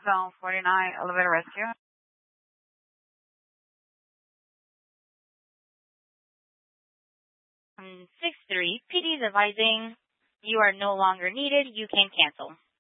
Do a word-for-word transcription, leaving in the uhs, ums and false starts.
Zone forty-nine, elevator rescue. Um, six three, P D is advising you are no longer needed. You can cancel.